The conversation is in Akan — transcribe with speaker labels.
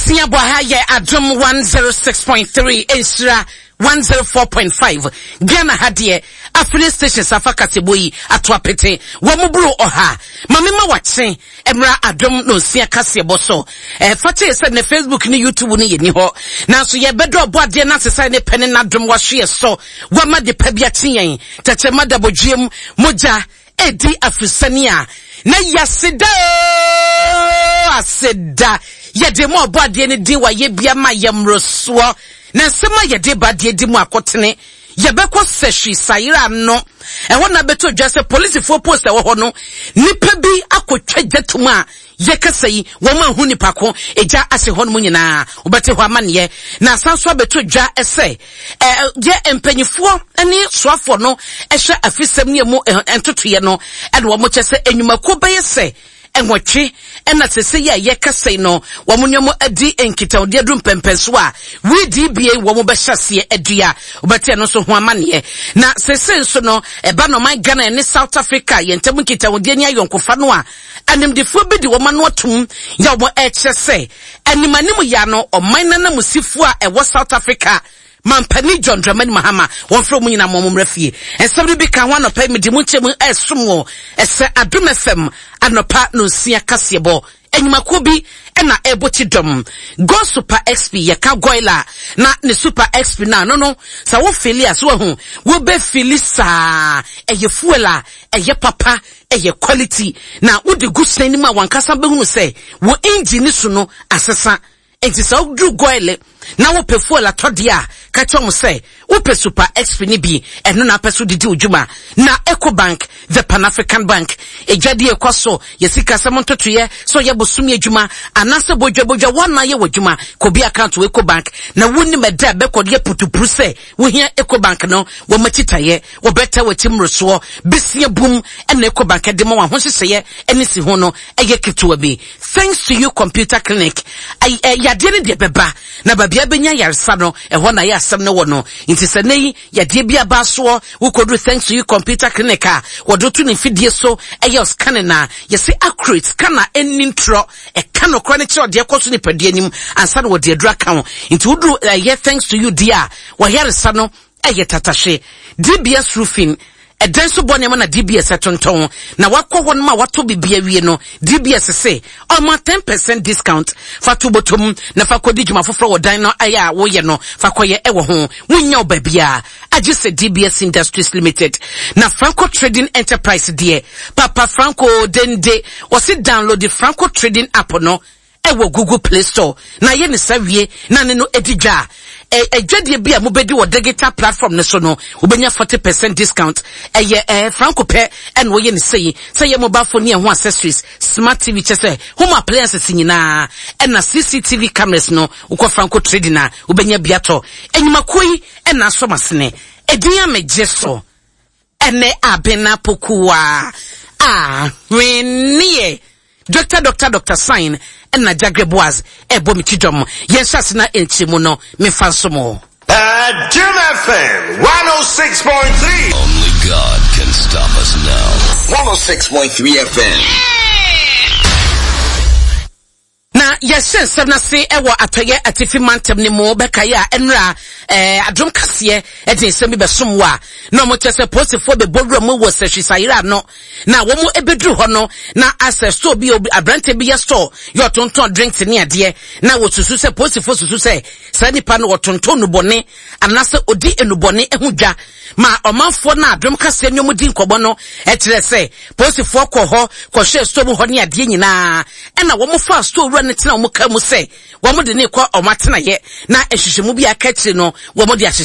Speaker 1: Asia Bohaye Adum 106.3 Insra 104.5 Ghana hadie afile station Safaka Seboyi atwapete wamubru oha mamema wache emra Adum no sia kase boso fate said na Facebook ni YouTube ni yeni ho na so ye bedo boade na sesa ne pene na Adum wahwe so wama de pabia tiyen tachema dabodwem moja edi afrisania na yaseda aseda yede mo boade ne din wa ye bia ma yemroso na sema yede bade di mu akotene yebekọ sehwi sayira no ehona beto dwase police for post ewo no nipa bi akotwa gatuma yekasai wo ma hu nipa ko eja ase ho no nyina obete ho amane na sanso beto dwa ese ye empanyifo ani soafo no ehwe afisem ne mu entotoye no ede wo mo kyese enwumako beyese enwotwe ena sese ya yekasai no wo munyomo adi enkita odi adum pempenso a we DBA wo mo behyasie adua obete no so ho amane na sese so no eba no man Ghana ne South Africa yentem nkita odi anya yonkofa no a animdefo bi di wo ma no atum ya wo echese animanim ya no oman na musifo a ewo South Africa Mampani John Dramani Mahama won from nyina momomrafie ensabri bi ka ho anopa mi di mu nchemu esomo ese Adum FM anopa no sia kasebo enyimako bi ena eboti dom go Super XP ye ka goila na ne Super XP na no sa wo fili aso hu wo be fili sa eye fuela eye papa eye quality na wo de gusen ni ma wankasa be hu se wo engine so no asesa enti sa wo du goile na wo pe fuela todia ka chom se wo pe Super XP ni bi eno na peso didi ojuma na EcoBank the Pan African Bank ejwade ekoso yesika samontotoye so ye bosumi ejuma anase bojwa wana ye wajuma kobi account we EcoBank na woni meda be kode putupuru se wo hia EcoBank no wo matitaye wo beta watimroso besia bum ena EcoBank de mo wa hoseseye eni si ho no eye ketewa bi thanks to you computer clinic yade ne de beba na babia benya yaresa no eho na ye asem ne wo no nti se nei yade bia ba so wo kodu thanks to you computer clinic a wodo tu ne fidie so eye scan na yesi accurate scanner enintro e kano kro ne che ode ekoso ne pade anim ansa na wode adura kan nti wodu ye thanks to you dia wo yaresa no eye tatashe DBS roofing edenso bone ma na DBS atonton na wakọ won ma wato bibia wie no DBS say almost 10% discount fa to botom na fa kodi djuma foforo wodan no aya wo ye no fa koye ewo ho munya obabia agi se DBS Industries Limited na Franco Trading Enterprise die Papa Franco dende wasi download the Franco Trading app no ewo Google Play Store na ye ne sawie na ne no edidwa ejwade bia mo bedi wo digital platform ne so no ubenya 40% discount Franco pe en wo ye ne sei say mobile phone ne ho accessories smart TV chese home appliances nyina na CCTV cameras no ukọ Franco Trading na ubenya biato enyumakoi na so masene edinya mejeso ene abena pokuwa wenie Dr. Sign na Jagre Boaz ebo mitidom yensase na enchimu no mefansomo
Speaker 2: Adum FM 106.3
Speaker 3: Only God can stop us now.
Speaker 2: 106.3 FM
Speaker 1: na yesen sabna se ewo atoye atifi mantem ne mo bekaya enra Adum kase ede semi besomwa na mo chese posifo be bodro mo wo sehwisayira no na wo mo ebedru ho no na access to bi abrante bi store yo tonton drinks ne ade na wo susu se posifo susu se sani pa no wo tonton no bone anase odi enubone ehudwa ma omanfo na Adum kase nyomu di nkobo no ekire se posifo kọ ho kọ share store ho ne ade nyina na wo mo fa store ne tena mo ka mu se wo mo de ne kwa o matena ye na ehwehwemu bi aka kire no wo mo de